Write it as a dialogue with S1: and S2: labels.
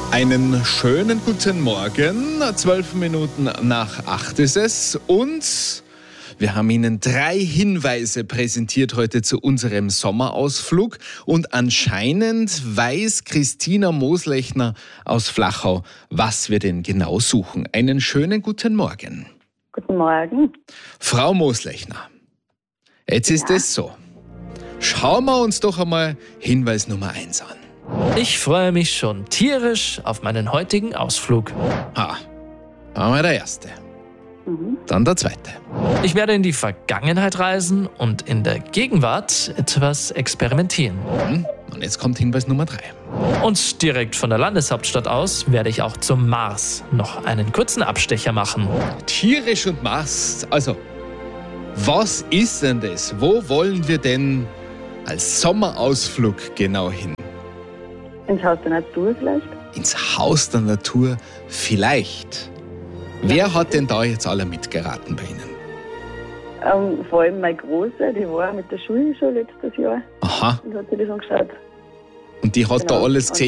S1: Einen schönen guten Morgen. 12 Minuten nach 8 ist es. Und wir haben Ihnen 3 Hinweise präsentiert heute zu unserem Sommerausflug. Und anscheinend weiß Christina Moslechner aus Flachau, was wir denn genau suchen. Einen schönen guten Morgen.
S2: Guten Morgen.
S1: Frau Moslechner, jetzt ist es so. Schauen wir uns doch einmal Hinweis Nummer 1 an.
S3: Ich freue mich schon tierisch auf meinen heutigen Ausflug.
S1: Einmal der erste. Dann der zweite.
S3: Ich werde in die Vergangenheit reisen und in der Gegenwart etwas experimentieren.
S1: Und jetzt kommt Hinweis Nummer 3.
S3: Und direkt von der Landeshauptstadt aus werde ich auch zum Mars noch einen kurzen Abstecher machen.
S1: Tierisch und Mars. Also, was ist denn das? Wo wollen wir denn als Sommerausflug genau hin?
S2: Ins Haus der Natur vielleicht?
S1: Ins Haus der Natur vielleicht. Wer hat denn da jetzt alle mitgeraten bei Ihnen?
S2: Vor allem meine Große, die war mit der Schule schon letztes Jahr
S1: Aha.
S2: und hat sich das angeschaut.
S1: Und die hat da
S2: Genau.
S1: alles gesehen